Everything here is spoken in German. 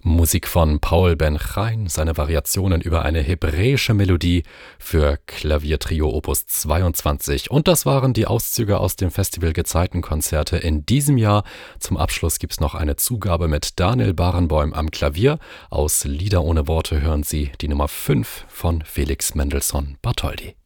Musik von Paul Ben-Chaim, seine Variationen über eine hebräische Melodie für Klaviertrio Opus 22. Und das waren die Auszüge aus dem Festival Gezeitenkonzerte in diesem Jahr. Zum Abschluss gibt's noch eine Zugabe mit Daniel Barenboim am Klavier. Aus Lieder ohne Worte hören Sie die Nummer 5 von Felix Mendelssohn Bartholdy.